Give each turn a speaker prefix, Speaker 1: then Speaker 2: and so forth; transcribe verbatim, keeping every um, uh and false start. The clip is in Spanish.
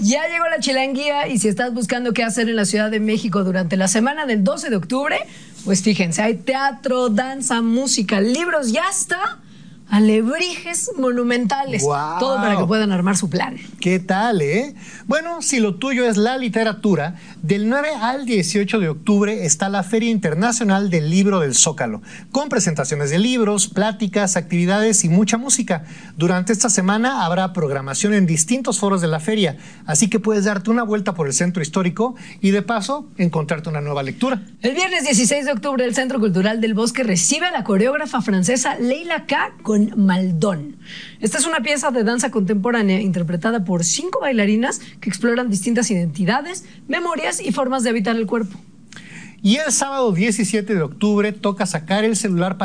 Speaker 1: Ya llegó la chilanguía y si estás buscando qué hacer en la Ciudad de México durante la semana del doce de octubre, pues fíjense, hay teatro, danza, música, libros, ya está. Alebrijes monumentales,
Speaker 2: wow.
Speaker 1: Todo para que puedan armar su plan.
Speaker 2: ¿Qué tal, eh? Bueno, si lo tuyo es la literatura, del nueve al dieciocho de octubre está la Feria Internacional del Libro del Zócalo, con presentaciones de libros, pláticas, actividades y mucha música. Durante esta semana habrá programación en distintos foros de la feria, así que puedes darte una vuelta por el centro histórico y de paso encontrarte una nueva lectura.
Speaker 1: El viernes dieciséis de octubre el Centro Cultural del Bosque recibe a la coreógrafa francesa Leila K. con Maldón. Esta es una pieza de danza contemporánea interpretada por cinco bailarinas que exploran distintas identidades, memorias y formas de habitar el cuerpo.
Speaker 2: Y el sábado diecisiete de octubre toca sacar el celular para